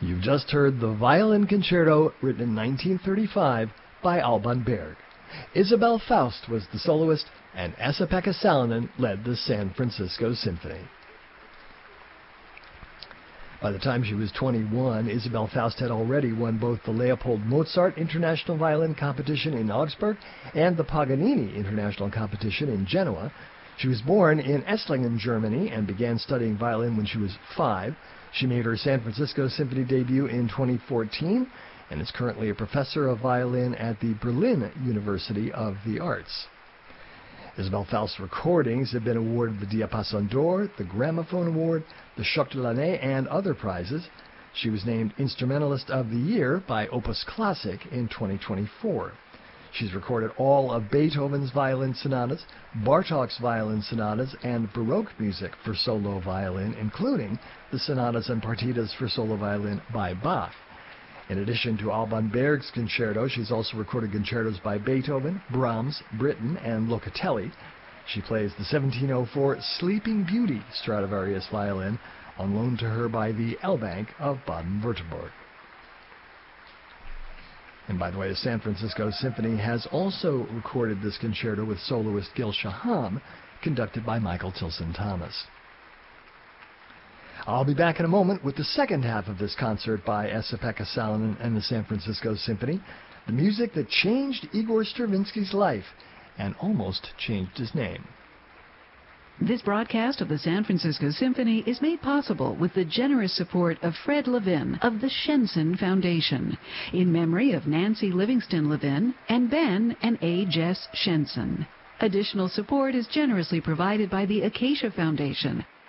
You've just heard the Violin Concerto, written in 1935 by Alban Berg. Isabel Faust was the soloist, and Esa-Pekka Salonen led the San Francisco Symphony. By the time she was 21, Isabel Faust had already won both the Leopold Mozart International Violin Competition in Augsburg and the Paganini International Competition in Genoa. She was born in Esslingen, Germany, and began studying violin when she was 5. She made her San Francisco Symphony debut in 2014 and is currently a professor of violin at the Berlin University of the Arts. Isabel Faust's recordings have been awarded the Diapason d'Or, the Gramophone Award, the Choc de l'Année, and other prizes. She was named Instrumentalist of the Year by Opus Classic in 2024. She's recorded all of Beethoven's violin sonatas, Bartók's violin sonatas, and Baroque music for solo violin, including the sonatas and partitas for solo violin by Bach. In addition to Alban Berg's concerto, she's also recorded concertos by Beethoven, Brahms, Britten, and Locatelli. She plays the 1704 Sleeping Beauty Stradivarius violin, on loan to her by the L-Bank of Baden-Württemberg. And by the way, the San Francisco Symphony has also recorded this concerto with soloist Gil Shaham, conducted by Michael Tilson Thomas. I'll be back in a moment with the second half of this concert by Esa-Pekka Salonen and the San Francisco Symphony, the music that changed Igor Stravinsky's life and almost changed his name. This broadcast of the San Francisco Symphony is made possible with the generous support of Fred Levin of the Shenson Foundation, in memory of Nancy Livingston Levin and Ben and A. Jess Shenson. Additional support is generously provided by the Acacia Foundation,